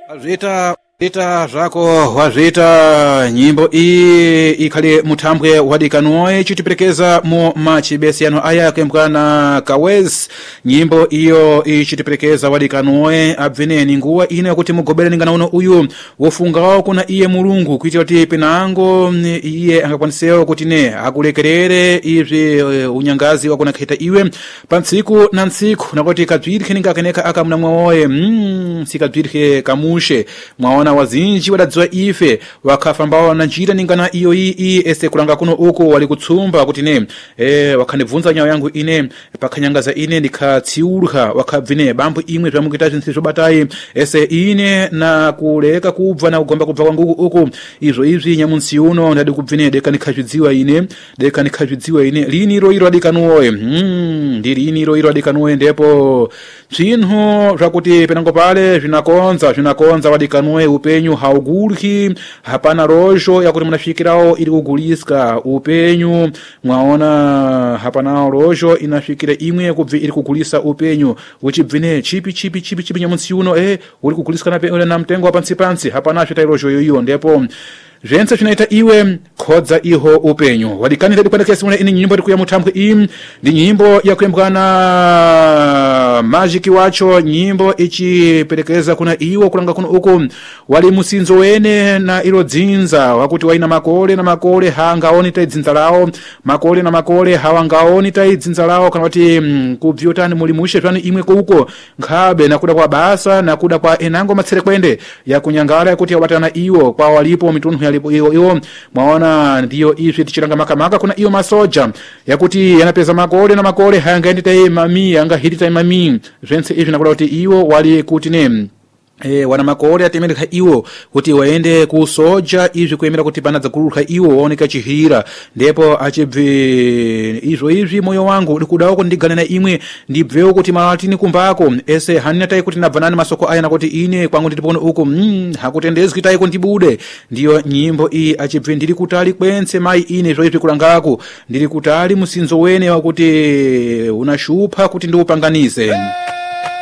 Zita zako wazita nyimbo iyi ikhali muthambwe wadikanuoye chitiperekeza mu machibesiyano aya kemkana kawez nyimbo iyo ichitiperekeza wadikanuoye abveneni nguwa ine kuti mugobere ningana uno uyu wofungawo kuna iye mulungu kuitira kuti penango iye angakwanisewo kuti ne akulekerere izvi unyangazi wakuna kheta iwe pa ntsiku na ntsiku nakuti kabzirikhe ningakeneka akamnamwawoye sikabzirikhe kamushe mwaona wazinji wadadziwa ife wakafambawa na njira ningana iyo iyi ese kulanga kuno uko wali kutsumba kuti ne wakhanibvunza nyawo yangu ine pakhanyangaza ine ndikhatsiulha wakhabvine bambo imwe zvamukita zvinsi batayi ese ine na kuleka kubva na kugomba kubva kwangu uko izvi nyamunsi uno ndadi kubvine deka nikhazvidziwa ine lini roiro adikanuoye ndilini roiro adikanuoye ndipo zvinhu zvakuti penango pale zvinakonza wadikanuoye upenyu haugulhi hapana rojo yakuti munasvikirawo iri kuguliska upenyu mwaona hapana rojo inasvikira imwe kubvi iri kugulisa upenyu uchibvine chipi nyamunsi uno uri kuguliska na mtengo wa pansi hapana svita rojo yoyo ndipo zvense zvinoita iwe khodza iho upenyu wadikanira dipandakesi muna ini nyimbo ndikuya muthambwe iyi ndi nyimbo yakwembwana majiki wacho nyimbo ichiperekeza kuna iwo kulanga kuno uko wali musinzo wene na ilo dzinza wakuti waina makole na makole haangaoni tai dzinza lawo makole na makole hawangaoni tai dzinza lawo kana kuti kubvyotani muli mushe zvani imwe kuko nkhabe nakuda kwa basa nakuda kwa enango matsere kwende yakunyangala yakuti wabatana iwo kwa walipo mitunhu yalipo iyo mwaona ndiyo izvi tichiranga makamaka kuna iyo masoja yakuti yanapeza makole na makole hayangaendi tai mami angahiri tai mami zvense izvi nakuda kuti iwo wali kuti ne wana makore atemereka iwo kuti waende kusoja izvi kuemera kuti panadza kulukha iwo waoneka chihira ndipo achibve izvi moyo wangu uri kudawo kuti ndigane na imwe ndibvewo kuti malatini kumbako ese hanina tai kuti nabvanani masoko aya nakuti ine kwangu nditipone uko hakutendezwi tai kuti ndibude ndiyo nyimbo iyi achibve ndiri kutali kwense mai ine izvi kulangako ndiri kutali musinzo wene wakuti unashupha kuti ndiupanganize